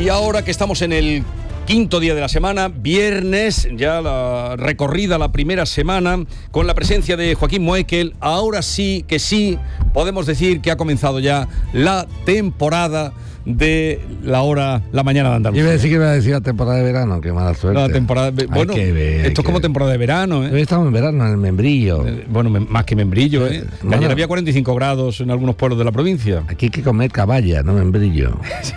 Y ahora que estamos en el quinto día de la semana, viernes, ya la recorrida la primera semana, con la presencia de Joaquín Moekel, ahora sí que sí podemos decir que ha comenzado ya la temporada de la mañana de Andalucía. Iba a decir que iba a decir la temporada de verano, qué mala suerte. La temporada bueno, esto es como temporada de verano, ¿eh? Hoy estamos en verano, en el membrillo. Bueno, más que membrillo, ¿eh? Bueno, ayer había 45 grados en algunos pueblos de la provincia. Aquí hay que comer caballa, no membrillo.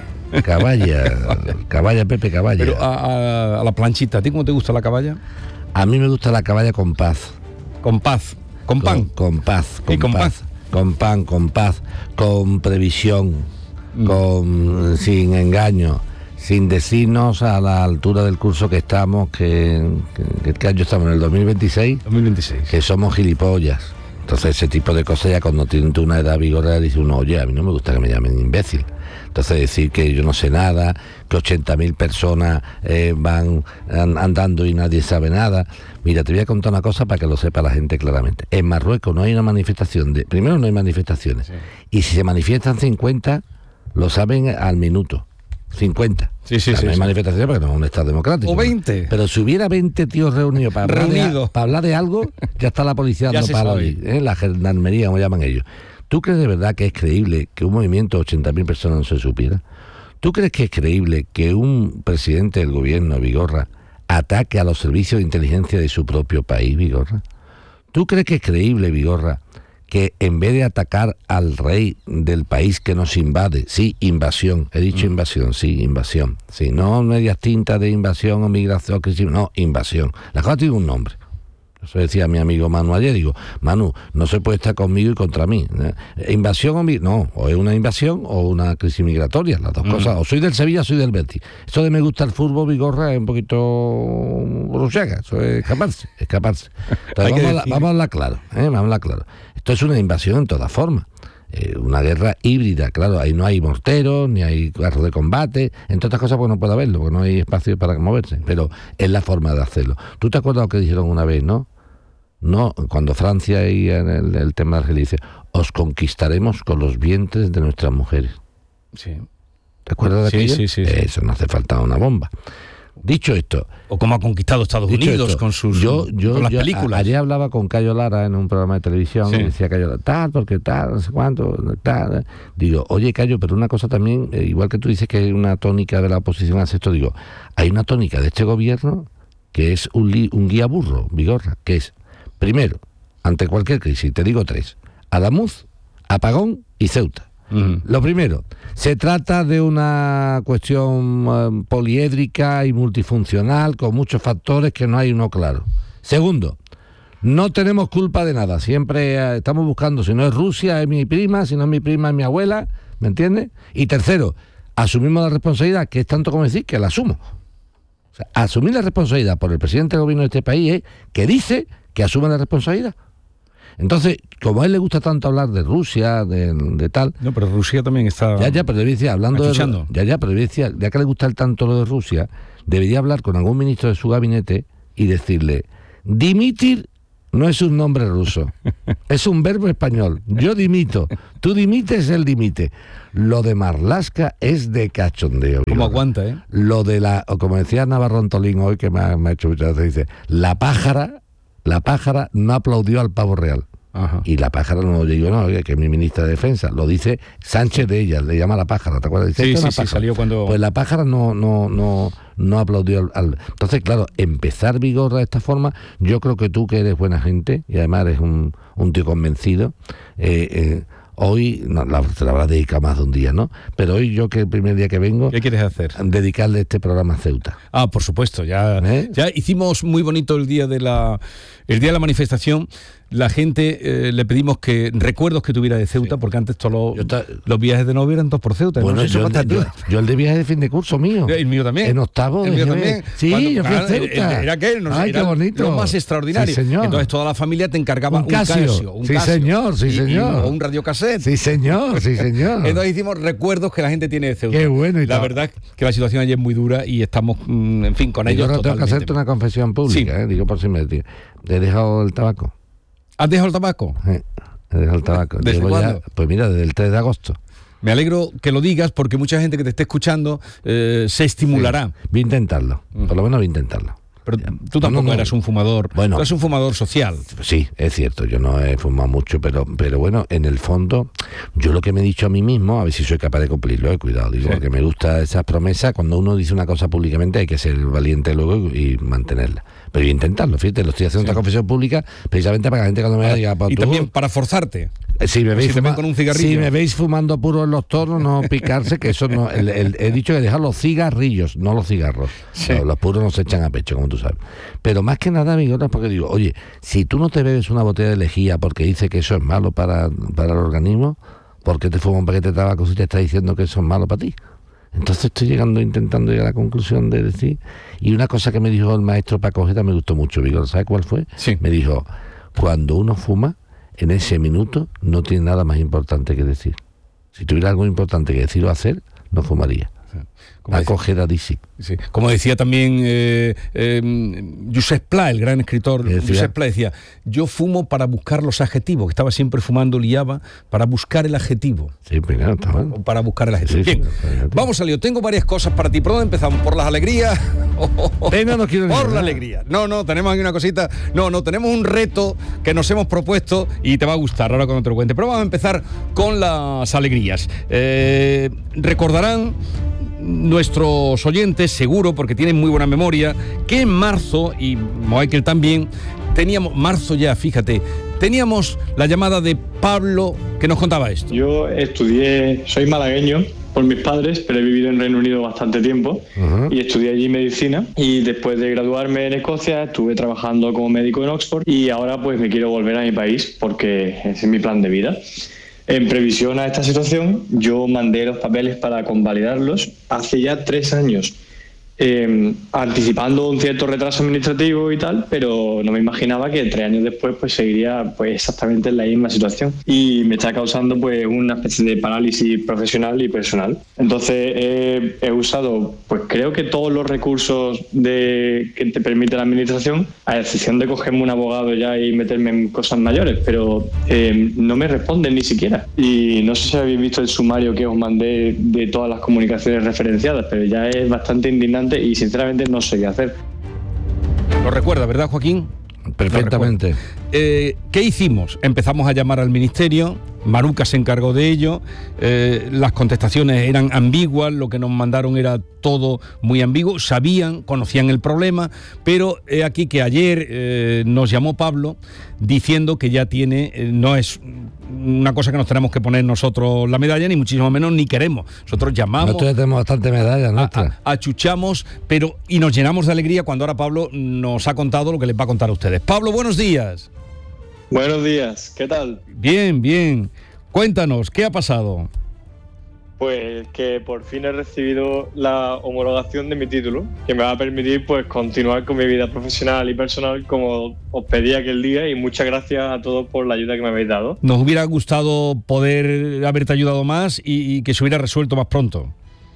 Caballa, Pepe, caballa. Pero a la planchita, ¿a ti cómo te gusta la caballa? A mí me gusta la caballa con paz. Con paz, con pan. Con paz. ¿Y con paz? Con pan, con paz, con previsión, sin engaño, sin decirnos a la altura del curso que estamos, que año estamos en el 2026, que somos gilipollas. Entonces ese tipo de cosas ya cuando tiene una edad vigorosa dice uno, oye, a mí no me gusta que me llamen imbécil. Entonces decir que yo no sé nada, que 80.000 personas van andando y nadie sabe nada. Mira, te voy a contar una cosa para que lo sepa la gente claramente. En Marruecos no hay una manifestación, primero no hay manifestaciones, sí. Y si se manifiestan 50, lo saben al minuto. 50. Sí, o sea, no hay manifestaciones porque no es un Estado democrático. O 20. Pero si hubiera 20 tíos reunidos para hablar de algo, ya está la policía dando palos ahí, la gendarmería, como llaman ellos. ¿Tú crees de verdad que es creíble que un movimiento de 80.000 personas no se supiera? ¿Tú crees que es creíble que un presidente del gobierno, Vigorra, ataque a los servicios de inteligencia de su propio país, Vigorra? ¿Tú crees que es creíble, Vigorra, que en vez de atacar al rey del país que nos invade, sí, invasión, he dicho invasión, sí, no medias tintas de invasión o migración, no, invasión, la cosa tiene un nombre. Eso decía mi amigo Manu ayer, digo, Manu, no se puede estar conmigo y contra mí. Invasión no, o es una invasión o una crisis migratoria, las dos cosas, o soy del Sevilla o soy del Betis. Eso de me gusta el fútbol, Vigorra, es un poquito brusiaga, eso es escaparse. Entonces, vamos a hablar claro, Esto es una invasión en todas formas. Una guerra híbrida, claro, ahí no hay morteros, ni hay carros de combate, entre otras cosas porque no puede haberlo, porque no hay espacio para moverse, pero es la forma de hacerlo. ¿Tú te acuerdas lo que dijeron una vez, no? No, cuando Francia y en el tema de Argelia dice, os conquistaremos con los vientres de nuestras mujeres. Sí. ¿Te acuerdas de aquello? Sí. Eso no hace falta una bomba. Dicho esto... O cómo ha conquistado Estados Unidos esto, con las películas. Ayer hablaba con Cayo Lara en un programa de televisión, y decía Cayo Lara, tal, porque tal, no sé cuánto, tal. Digo, oye Cayo, pero una cosa también, igual que tú dices que hay una tónica de la oposición hace esto, digo, hay una tónica de este gobierno que es un guía burro, Vigorra, que es, primero, ante cualquier crisis, te digo 3, Adamuz, apagón y Ceuta. Lo primero, se trata de una cuestión poliédrica y multifuncional con muchos factores que no hay uno claro. Segundo, no tenemos culpa de nada, siempre estamos buscando, si no es Rusia es mi prima, si no es mi prima es mi abuela, ¿me entiendes? Y tercero, asumimos la responsabilidad, que es tanto como decir que la asumo. O sea, asumir la responsabilidad por el presidente del gobierno de este país es que dice que asume la responsabilidad. Entonces, como a él le gusta tanto hablar de Rusia, de tal... No, pero Rusia también está... Ya, pero debería hablando escuchando. Pero debería, ya que le gusta tanto lo de Rusia, debería hablar con algún ministro de su gabinete y decirle, dimitir no es un nombre ruso, es un verbo español. Yo dimito, tú dimites, él dimite. Lo de Marlaska es de cachondeo. ¿Cómo aguanta, eh? Lo de o como decía Navarro Tolín hoy, que me ha hecho muchas veces, dice, la pájara no aplaudió al pavo real. Ajá. Y la pájara no lo digo, no, que es mi ministra de Defensa, lo dice Sánchez de ella, le llama la pájara, ¿te acuerdas? Dice, sí, salió cuando... Pues la pájara no aplaudió Entonces, claro, empezar Vigorra de esta forma, yo creo que tú que eres buena gente, y además eres un tío convencido, hoy, te la habrás dedicado más de un día, ¿no? Pero hoy yo que el primer día que vengo... ¿Qué quieres hacer? Dedicarle este programa a Ceuta. Ah, por supuesto, ya hicimos muy bonito el día de la manifestación. La gente le pedimos que recuerdos que tuviera de Ceuta, porque antes todos los viajes de novio eran todos por Ceuta. Bueno, no yo el de viaje de fin de curso mío. El mío también. En octavo. El mío también. Sí, yo fui a Ceuta. Era aquel, Ay, qué bonito. Lo más extraordinario. Sí, señor. Entonces toda la familia te encargaba un Casio. Sí, señor. O un radiocassette. Sí, señor. Entonces hicimos recuerdos que la gente tiene de Ceuta. Qué bueno. La verdad que la situación allí es muy dura y estamos, en fin, con ellos totalmente. Tengo que hacerte una confesión pública, sí. Digo por si me digo. He dejado el tabaco. ¿Has dejado el tabaco? He dejado el tabaco. ¿Desde cuándo? Pues mira, desde el 3 de agosto. Me alegro que lo digas porque mucha gente que te esté escuchando se estimulará. Sí. Voy a intentarlo, por lo menos voy a intentarlo. Pero tú tampoco eras un fumador, tú eres un fumador social. Sí, es cierto, yo no he fumado mucho, pero bueno, en el fondo, yo lo que me he dicho a mí mismo, a ver si soy capaz de cumplirlo, cuidado, digo, porque me gusta esas promesas, cuando uno dice una cosa públicamente hay que ser valiente luego y mantenerla. Pero voy a intentarlo, fíjate, lo estoy haciendo otra confesión pública, precisamente para que la gente cuando me vea diga... Y también para forzarte. Si me veis fumando puro en los toros, no picarse, que eso no... he dicho que dejar los cigarrillos, no los cigarros. Sí. Los puros no se echan a pecho, como tú sabes. Pero más que nada, Bigotes, porque digo, oye, si tú no te bebes una botella de lejía porque dice que eso es malo para el organismo, ¿por qué te fumas un paquete de tabaco si te está diciendo que eso es malo para ti? Entonces estoy intentando llegar a la conclusión de decir... Y una cosa que me dijo el maestro Paco Ojeda me gustó mucho, Bigotes, ¿sabes cuál fue? Sí. Me dijo, cuando uno fuma... En ese minuto no tiene nada más importante que decir. Si tuviera algo importante que decir o hacer, no fumaría. Acogeda dice. Sí. Como decía también Josep Pla, el gran escritor, Josep Pla decía, yo fumo para buscar los adjetivos, que estaba siempre fumando liaba para buscar el adjetivo. Sí, primero está mal. Para buscar el adjetivo. Sí, bien, vamos a lío, tengo varias cosas para ti. ¿Por dónde empezamos? ¿Por las alegrías? No quiero por la alegría. No, tenemos aquí una cosita. No, tenemos un reto que nos hemos propuesto y te va a gustar ahora cuando te lo cuente. Pero vamos a empezar con las alegrías. Recordarán nuestros oyentes, seguro, porque tienen muy buena memoria, que en marzo, y Moekel también, teníamos la llamada de Pablo, que nos contaba esto. Yo soy malagueño por mis padres, pero he vivido en Reino Unido bastante tiempo y estudié allí medicina, y después de graduarme en Escocia estuve trabajando como médico en Oxford, y ahora pues me quiero volver a mi país porque ese es mi plan de vida. En previsión a esta situación, yo mandé los papeles para convalidarlos hace ya 3 años, anticipando un cierto retraso administrativo y tal, pero no me imaginaba que 3 años después pues seguiría pues exactamente en la misma situación, y me está causando pues una especie de parálisis profesional y personal. Entonces he usado, pues creo que todos los recursos que te permite la administración, a excepción de cogerme un abogado ya y meterme en cosas mayores, pero no me responden ni siquiera. Y no sé si habéis visto el sumario que os mandé de todas las comunicaciones referenciadas, pero ya es bastante indignante y sinceramente no sé qué hacer. Lo recuerda, ¿verdad, Joaquín? Perfectamente. ¿Qué hicimos? Empezamos a llamar al ministerio, Maruca se encargó de ello, las contestaciones eran ambiguas, lo que nos mandaron era todo muy ambiguo, conocían el problema, pero he aquí que ayer nos llamó Pablo diciendo que ya no es una cosa que nos tenemos que poner nosotros la medalla, ni muchísimo menos, ni queremos. Nosotros llamamos... Nosotros ya tenemos bastante medallas nuestras. Achuchamos, y nos llenamos de alegría cuando ahora Pablo nos ha contado lo que les va a contar a ustedes. Pablo, buenos días. Buenos días, ¿qué tal? Bien. Cuéntanos, ¿qué ha pasado? Pues que por fin he recibido la homologación de mi título, que me va a permitir pues continuar con mi vida profesional y personal como os pedí aquel día, y muchas gracias a todos por la ayuda que me habéis dado. Nos hubiera gustado poder haberte ayudado más y que se hubiera resuelto más pronto.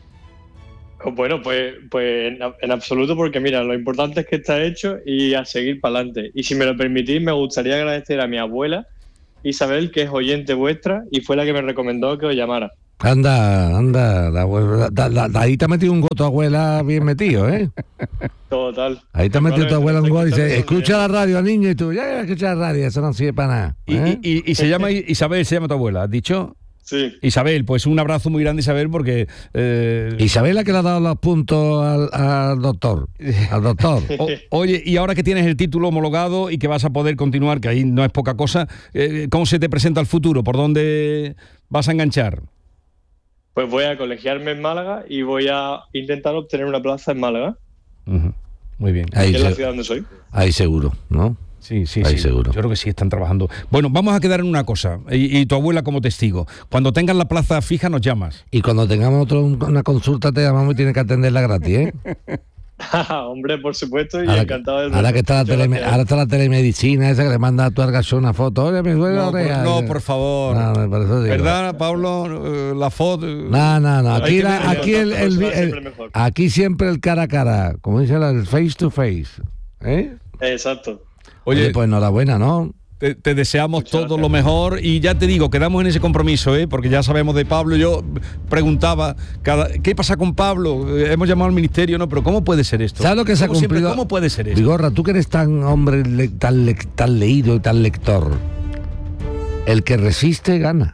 Bueno, pues en absoluto, porque mira, lo importante es que está hecho y a seguir para adelante. Y si me lo permitís, me gustaría agradecer a mi abuela Isabel, que es oyente vuestra y fue la que me recomendó que os llamara. Anda, la abuela, ahí te ha metido un goto, abuela, bien metido, ¿eh? Total. Ahí te ha metido tu abuela un goto y dice, escucha la radio, niño, y tú, ya escucha la radio, eso no sirve para nada. ¿eh? Y se llama Isabel, se llama tu abuela, ¿has dicho? Sí. Isabel, pues un abrazo muy grande, Isabel, porque... Isabel la que le ha dado los puntos al doctor. Oye, y ahora que tienes el título homologado y que vas a poder continuar, que ahí no es poca cosa, ¿cómo se te presenta el futuro? ¿Por dónde vas a enganchar? Pues voy a colegiarme en Málaga y voy a intentar obtener una plaza en Málaga. Uh-huh. Muy bien. Ahí es la ciudad donde soy. Ahí seguro, ¿no? Sí, ahí seguro. Yo creo que sí están trabajando. Bueno, vamos a quedar en una cosa, y tu abuela como testigo. Cuando tengas la plaza fija nos llamas. Y cuando tengamos una consulta te llamamos y tienes que atenderla gratis, ¿eh? Hombre, por supuesto, y ahora, encantado de... Ahora está la telemedicina esa que le manda a tu argacho una foto. Oye, me duele la oreja. No, por favor. No, ¿verdad, Pablo? La foto... No. Aquí siempre el cara a cara, como dice el face to face. ¿Eh? Exacto. Oye, pues enhorabuena, ¿no? Te deseamos todo lo mejor y ya te digo, quedamos en ese compromiso, porque ya sabemos de Pablo. Yo preguntaba, ¿qué pasa con Pablo? Hemos llamado al ministerio, no, pero ¿cómo puede ser esto? ¿Sabes lo que se ha cumplido? Siempre, ¿cómo puede ser esto? Vigorra, tú que eres tan hombre, tan leído y tan lector, el que resiste gana.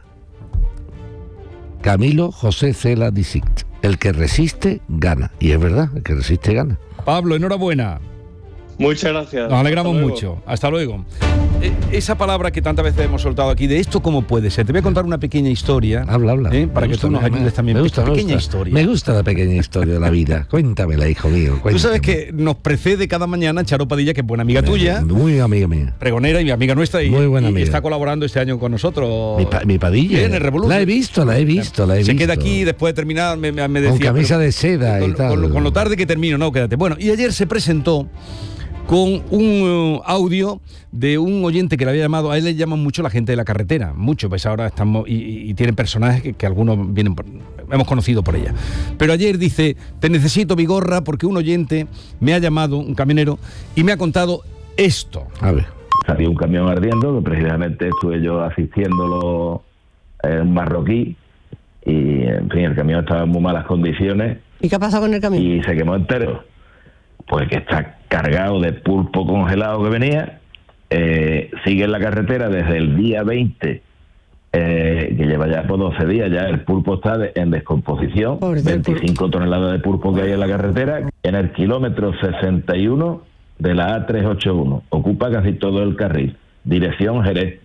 Camilo José Cela Disict. El que resiste gana. Y es verdad, el que resiste gana. Pablo, enhorabuena. Muchas gracias. Nos alegramos mucho. Hasta luego. Esa palabra que tantas veces hemos soltado aquí, de esto cómo puede ser. Te voy a contar una pequeña historia. Habla. Para que tú nos ayudes también. Historia. Me gusta la pequeña historia de la vida. Cuéntamela, hijo mío. Cuéntame. Tú sabes que nos precede cada mañana Charo Padilla, que es buena amiga tuya. Muy amiga mía. Pregonera y amiga nuestra. Muy buena amiga. Y está colaborando este año con nosotros. Mi Padilla. En el Revolution. La he visto. Se queda aquí después de terminar, me decía. Con camisa de seda y tal. Con lo tarde que termino, no, quédate. Bueno, y ayer se presentó con un audio de un oyente que le había llamado. A él le llaman mucho la gente de la carretera, mucho, pues ahora estamos y tienen personajes que algunos hemos conocido por ella. Pero ayer dice: te necesito, Vigorra, porque un oyente me ha llamado, un camionero, y me ha contado esto. A ver. Salió un camión ardiendo, que precisamente estuve yo asistiéndolo en marroquí, y en fin, el camión estaba en muy malas condiciones. ¿Y qué ha pasado con el camión? Y se quemó entero. Pues que está cargado de pulpo congelado que venía, sigue en la carretera desde el día 20, que lleva ya por 12 días, ya el pulpo está en descomposición, 25 toneladas de pulpo que hay en la carretera, en el kilómetro 61 de la A381, ocupa casi todo el carril, dirección Jerez.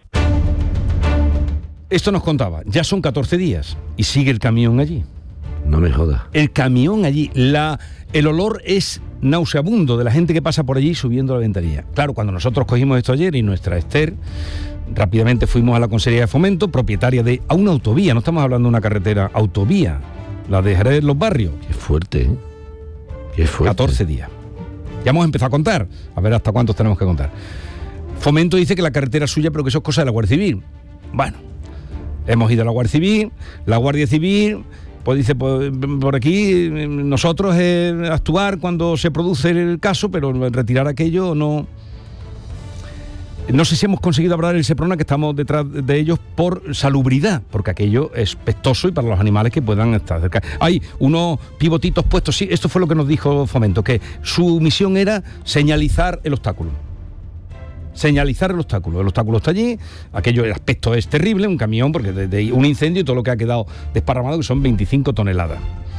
Esto nos contaba, ya son 14 días y sigue el camión allí. No me jodas. El camión allí, el olor es nauseabundo de la gente que pasa por allí subiendo la ventanilla. Claro, cuando nosotros cogimos esto ayer y nuestra Esther, rápidamente fuimos a la Consejería de Fomento, propietaria de una autovía, no estamos hablando de una carretera, autovía, la de Jerez Los Barrios. Qué fuerte, ¿eh? Qué fuerte. 14 días. Ya hemos empezado a contar, a ver hasta cuántos tenemos que contar. Fomento dice que la carretera es suya, pero que eso es cosa de la Guardia Civil. Bueno, hemos ido a la Guardia Civil, pues dice, pues, por aquí nosotros actuar cuando se produce el caso, pero retirar aquello no. No sé si hemos conseguido hablar el Seprona, que estamos detrás de ellos por salubridad, porque aquello es pestoso y para los animales que puedan estar cerca. Hay unos pivotitos puestos, sí, esto fue lo que nos dijo Fomento, que su misión era señalizar el obstáculo. El obstáculo está allí, aquello, el aspecto es terrible, un camión, porque de un incendio y todo lo que ha quedado desparramado, que son 25 toneladas.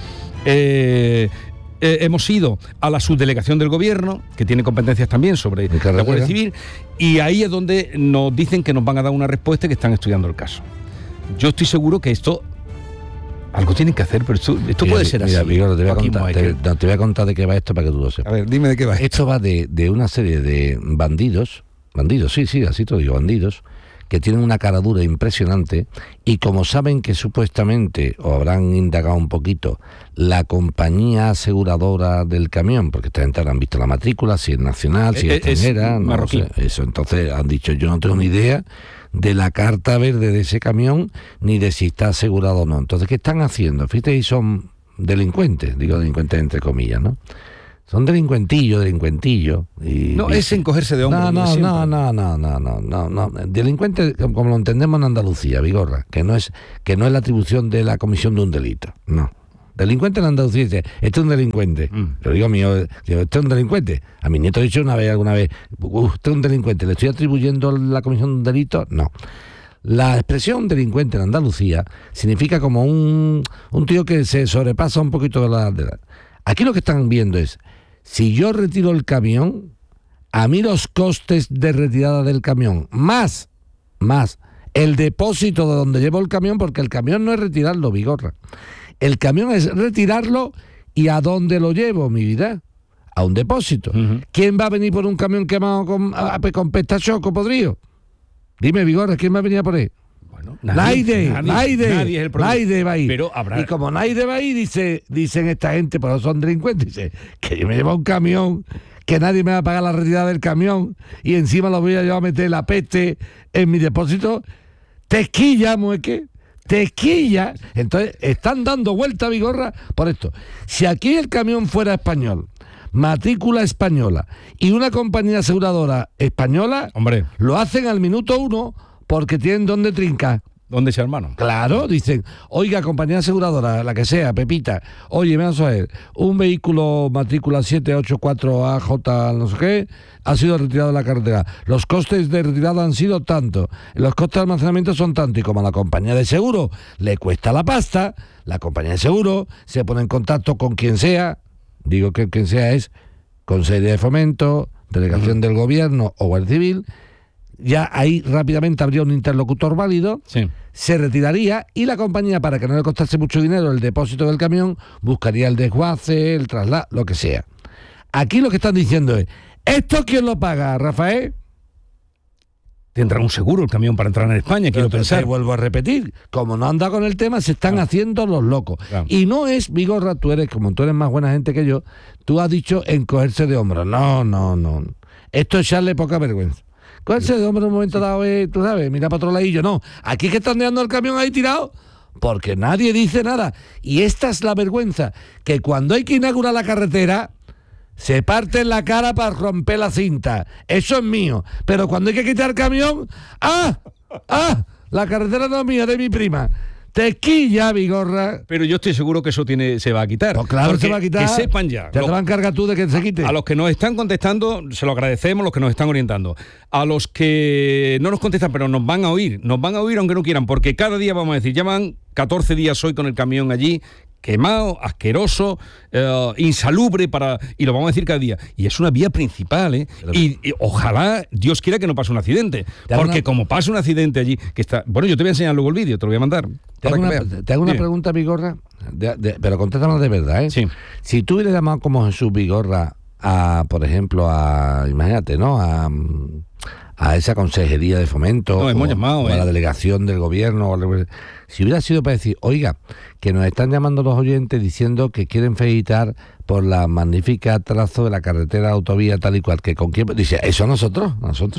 Hemos ido a la subdelegación del gobierno, que tiene competencias también sobre la Guardia Civil, y ahí es donde nos dicen que nos van a dar una respuesta y que están estudiando el caso. Yo estoy seguro que esto algo tienen que hacer, pero esto puede ser así. Vigor, te voy a contar de qué va esto para que tú lo sepas. A ver, dime de qué va. Esto va de una serie de bandidos, sí, así te lo digo, bandidos, que tienen una cara dura impresionante, y como saben que supuestamente, o habrán indagado un poquito, la compañía aseguradora del camión, porque esta gente han visto la matrícula, si es nacional, si es extranjera, no sé, eso, entonces han dicho, yo no tengo ni idea de la carta verde de ese camión, ni de si está asegurado o no. Entonces, ¿qué están haciendo? Fíjate, y son delincuentes, digo delincuentes entre comillas, ¿no? Son delincuentillos. Y, no, es encogerse de hombros. No. Delincuente, como lo entendemos en Andalucía, Vigorra, que no es la atribución de la comisión de un delito. No. Delincuente en Andalucía dice, este es un delincuente. Lo digo mío, este es un delincuente. A mi nieto he dicho alguna vez, este es un delincuente. ¿Le estoy atribuyendo la comisión de un delito? No. La expresión delincuente en Andalucía significa como un tío que se sobrepasa un poquito de la. Aquí lo que están viendo es, si yo retiro el camión, a mí los costes de retirada del camión, más el depósito de donde llevo el camión, porque el camión no es retirarlo, Vigorra. El camión es retirarlo, y ¿a dónde lo llevo, mi vida? A un depósito. ¿Quién va a venir por un camión quemado con pestachoco podrido? Dime, Vigorra, ¿quién va a venir por ahí? Bueno, nadie es el problema. Nadie va a ir. Pero habrá. Y como nadie va a ir, dicen esta gente, por eso son delincuentes, dice que yo me llevo un camión, que nadie me va a pagar la retirada del camión, y encima lo voy a llevar a meter la peste en mi depósito. Tequilla, mueque. Tequilla. Entonces, están dando vuelta, Vigorra, por esto. Si aquí el camión fuera español, matrícula española y una compañía aseguradora española, hombre, lo hacen al minuto 1 porque tienen donde trincar. ¿Dónde sea, hermano? Claro, dicen, oiga, compañía aseguradora, la que sea, Pepita, oye, vamos a ver, un vehículo matrícula 784AJ, no sé qué, ha sido retirado de la carretera. Los costes de retirada han sido tanto, los costes de almacenamiento son tanto, y como a la compañía de seguro le cuesta la pasta, la compañía de seguro se pone en contacto con quien sea, digo que quien sea es Consejería de Fomento, Delegación del Gobierno o Guardia Civil, ya ahí rápidamente habría un interlocutor válido, sí, se retiraría y la compañía, para que no le costase mucho dinero el depósito del camión, buscaría el desguace, el traslado, lo que sea. Aquí lo que están diciendo es, ¿esto quién lo paga, Rafael? Tendrá un seguro el camión para entrar en España, quiero pensar. Te vuelvo a repetir, como no anda con el tema, se están haciendo los locos. Claro. Y no es, Vigorra, como tú eres más buena gente que yo, tú has dicho encogerse de hombros. No. Esto es echarle poca vergüenza. Cogerse de hombros en un momento dado, tú sabes, mira para otro ladillo. No, aquí es que están dejando el camión ahí tirado porque nadie dice nada. Y esta es la vergüenza, que cuando hay que inaugurar la carretera, se parten la cara para romper la cinta. Eso es mío. Pero cuando hay que quitar el camión, la carretera no es mía, de mi prima. Te quilla, Vigorra. Pero yo estoy seguro que eso se va a quitar. Pues claro, se va a quitar. Que sepan ya. Ya te vas a encargar tú de que se quite. A los que nos están contestando, se lo agradecemos, los que nos están orientando. A los que no nos contestan, pero nos van a oír aunque no quieran, porque cada día vamos a decir, ya van 14 días hoy con el camión allí, quemado, asqueroso, insalubre y lo vamos a decir cada día. Y es una vía principal, ¿eh? Y ojalá Dios quiera que no pase un accidente, porque como pasa un accidente allí, que está... Bueno, yo te voy a enseñar luego el vídeo, te lo voy a mandar. Te hago una pregunta, Vigorra, pero contéstanos de verdad, ¿eh? Sí. Si tú hubieras llamado como Jesús Vigorra por ejemplo, imagínate, ¿no? A esa consejería de fomento, no, hemos llamado, o a la delegación del gobierno, si hubiera sido para decir, oiga, que nos están llamando los oyentes diciendo que quieren felicitar por la magnífica trazo de la carretera autovía tal y cual, que con quién, dice, eso nosotros.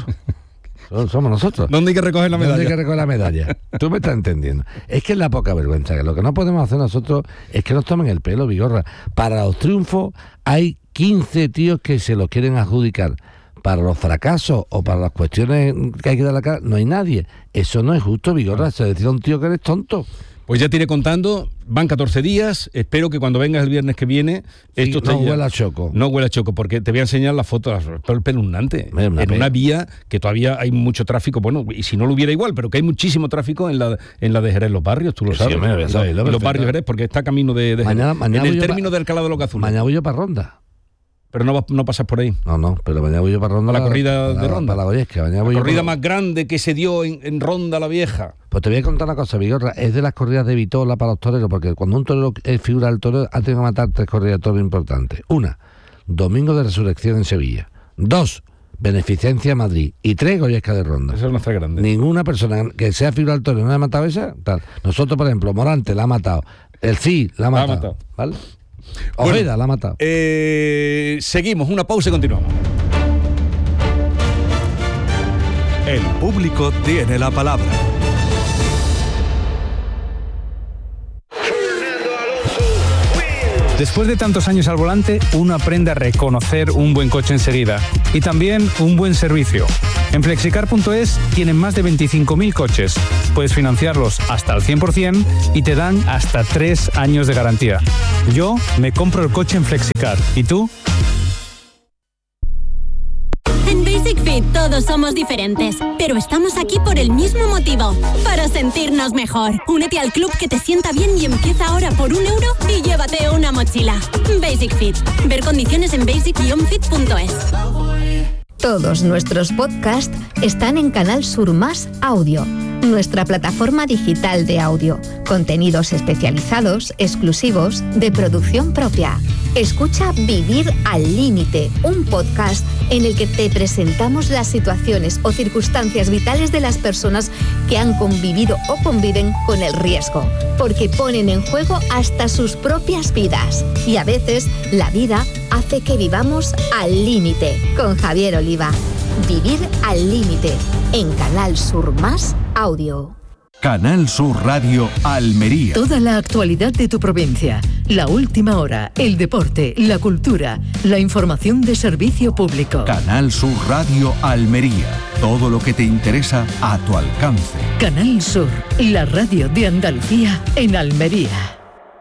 Somos nosotros. ¿Dónde hay que recoger la medalla? ¿Dónde hay que recoger la medalla? Tú me estás entendiendo. Es que es la poca vergüenza, que lo que no podemos hacer nosotros es que nos tomen el pelo, Vigorra. Para los triunfos hay 15 tíos que se los quieren adjudicar. Para los fracasos o para las cuestiones que hay que dar la cara, no hay nadie. Eso no es justo, Vigorra. Se decide a un tío que eres tonto. Pues ya te iré contando, van 14 días, espero que cuando vengas el viernes que viene... Sí, no huela a choco. No huela a choco, porque te voy a enseñar la foto espeluznante. En una vía que todavía hay mucho tráfico, bueno, y si no lo hubiera igual, pero que hay muchísimo tráfico en la de Jerez, los barrios, tú lo sabes. Sí, los barrios Jerez, porque está camino de mañana en el término de Alcalá de los Gazules. Mañana voy yo para Ronda. Pero no pasas por ahí. No, pero mañana voy yo para Ronda. La corrida de Ronda. Para la Goyesca. La corrida más grande que se dio en Ronda la Vieja. Pues te voy a contar una cosa, Vigorra. Es de las corridas de vitola para los toreros, porque cuando un torero figura del torero, ha tenido que matar 3 corridas de toros importantes. 1, Domingo de Resurrección en Sevilla. 2, Beneficencia en Madrid. Y 3, Goyesca de Ronda. Esa es nuestra grande. Ninguna persona que sea figura del torero no ha matado esa. Tal. Nosotros, por ejemplo, Morante la ha matado. El CI la ha matado. ¿Vale? Ojeda, bueno, la ha matado. Seguimos, una pausa y continuamos. El público tiene la palabra. Después de tantos años al volante, uno aprende a reconocer un buen coche enseguida y también un buen servicio. En Flexicar.es tienen más de 25.000 coches. Puedes financiarlos hasta el 100% y te dan hasta 3 años de garantía. Yo me compro el coche en Flexicar. ¿Y tú? En Basic Fit todos somos diferentes, pero estamos aquí por el mismo motivo, para sentirnos mejor. Únete al club que te sienta bien y empieza ahora por €1 y llévate una mochila. Basic Fit. Ver condiciones en basic-fit.es. Todos nuestros podcasts están en Canal Sur Más Audio, nuestra plataforma digital de audio. Contenidos especializados, exclusivos, de producción propia. Escucha Vivir al Límite, un podcast en el que te presentamos las situaciones o circunstancias vitales de las personas que han convivido o conviven con el riesgo, porque ponen en juego hasta sus propias vidas. Y a veces la vida hace que vivamos al límite. Con Javier Oliva. Vivir al Límite, en Canal Sur Más Audio. Canal Sur Radio Almería. Toda la actualidad de tu provincia, La última hora, el deporte, la cultura, la información de servicio público. Canal Sur Radio Almería. Todo lo que te interesa a tu alcance. Canal Sur, la radio de Andalucía en Almería.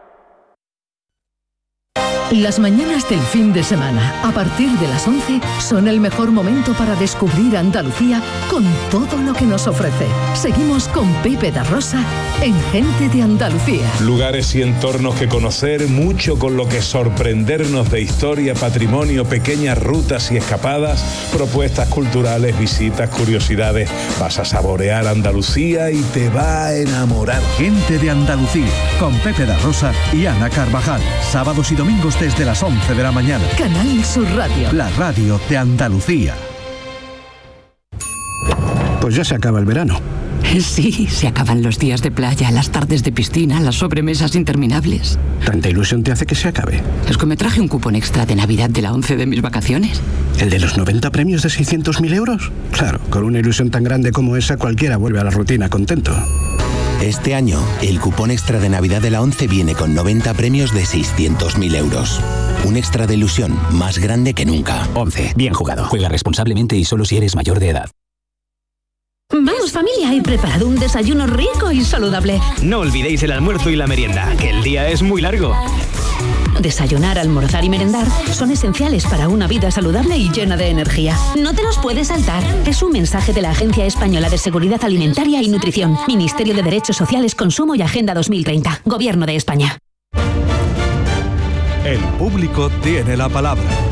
Las mañanas del fin de semana, a partir de las 11, son el mejor momento para descubrir Andalucía con todo lo que nos ofrece. Seguimos con Pepe da Rosa en Gente de Andalucía. Lugares y entornos que conocer, mucho con lo que sorprendernos de historia, patrimonio, pequeñas rutas y escapadas, propuestas culturales, visitas, curiosidades. Vas a saborear Andalucía y te va a enamorar. Gente de Andalucía, con Pepe da Rosa y Ana Carvajal. Sábados y domingos desde las 11 de la mañana. Canal Sur Radio. La radio de Andalucía. Pues ya se acaba el verano. Sí, se acaban los días de playa, las tardes de piscina, las sobremesas interminables. ¿Tanta ilusión te hace que se acabe? Es que me traje un cupón extra de Navidad de la 11 de mis vacaciones. ¿El de los 90 premios de 600.000 euros? Claro, con una ilusión tan grande como esa, cualquiera vuelve a la rutina contento. Este año, el cupón extra de Navidad de la 11 viene con 90 premios de 600.000 euros. Un extra de ilusión más grande que nunca. 11. Bien jugado. Juega responsablemente y solo si eres mayor de edad. Vamos familia, he preparado un desayuno rico y saludable. No olvidéis el almuerzo y la merienda, que el día es muy largo. Desayunar, almorzar y merendar son esenciales para una vida saludable y llena de energía. No te los puedes saltar. Es un mensaje de la Agencia Española de Seguridad Alimentaria y Nutrición, Ministerio de Derechos Sociales, Consumo y Agenda 2030, Gobierno de España. El público tiene la palabra.